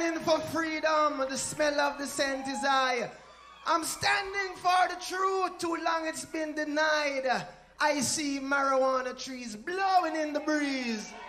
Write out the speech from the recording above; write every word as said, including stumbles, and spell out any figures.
Standing for freedom, the smell of the scent is I. I'm standing for the truth, too long it's been denied. I see marijuana trees blowing in the breeze.